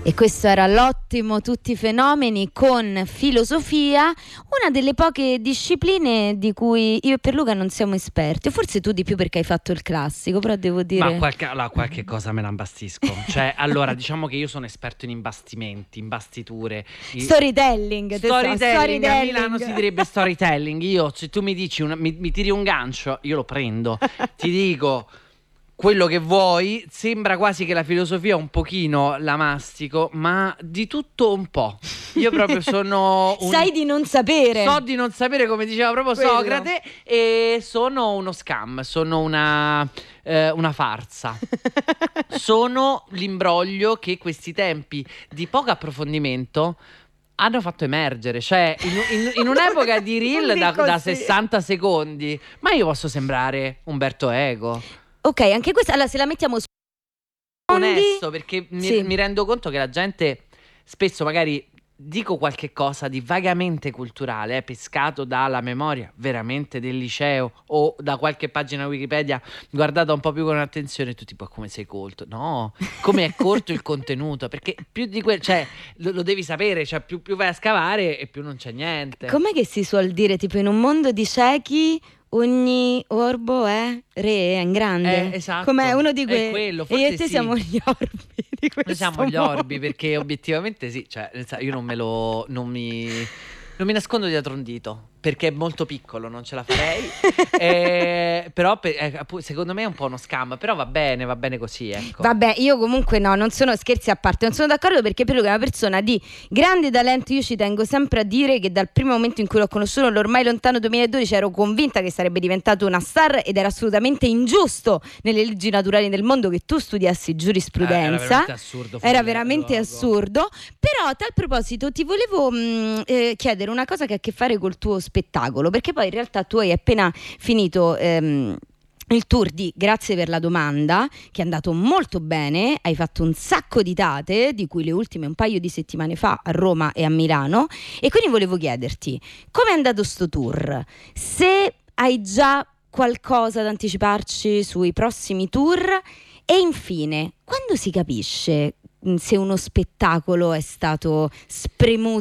E questo era l'ottimo Tutti i fenomeni con filosofia, una delle poche discipline di cui io e Pierluca non siamo esperti, o forse tu di più perché hai fatto il classico, però devo dire... Ma qualche cosa me la imbastisco. Cioè, allora, diciamo che io sono esperto in imbastimenti, imbastiture. Storytelling, A Milano si direbbe storytelling. Io, se tu mi dici, mi tiri un gancio, io lo prendo. Ti dico... quello che vuoi, sembra quasi che la filosofia un pochino la mastico, ma di tutto un po'. Io proprio sono sai di non sapere. So di non sapere, come diceva proprio Quello. Socrate, e sono uno scam, sono una farsa. Sono l'imbroglio che questi tempi di poco approfondimento hanno fatto emergere, cioè in un'epoca di reel da 60 secondi, ma io posso sembrare Umberto Eco. Ok, anche questa, allora se la mettiamo su onesto, perché mi rendo conto che la gente spesso magari dico qualche cosa di vagamente culturale, pescato dalla memoria veramente del liceo o da qualche pagina Wikipedia guardata un po' più con attenzione, tu tipo come sei colto? No, come è corto il contenuto, perché più di cioè lo devi sapere, cioè più vai a scavare e più non c'è niente. Com'è che si suol dire, tipo in un mondo di ciechi ogni orbo è re, è in grande. Esatto. Come uno di quei. È quello, e io e te sì. siamo gli orbi di questo. Noi siamo gli mondo. orbi, perché obiettivamente sì, cioè io non mi nascondo dietro un dito, perché è molto piccolo, non ce la farei. Però secondo me è un po' uno scam, però va bene così, ecco. Vabbè, io comunque no, non sono, scherzi a parte, non sono d'accordo, perché Pierluca è una persona di grande talento. Io ci tengo sempre a dire che dal primo momento in cui l'ho conosciuto, l'ormai lontano 2012, ero convinta che sarebbe diventato una star, ed era assolutamente ingiusto nelle leggi naturali del mondo che tu studiassi giurisprudenza. Era veramente assurdo. Però a tal proposito ti volevo chiedere una cosa che ha a che fare col tuo spettacolo, perché poi in realtà tu hai appena finito il tour di Grazie per la domanda, che è andato molto bene, hai fatto un sacco di date, di cui le ultime un paio di settimane fa a Roma e a Milano, e quindi volevo chiederti come è andato sto tour, se hai già qualcosa da anticiparci sui prossimi tour, e infine quando si capisce se uno spettacolo è stato spremuto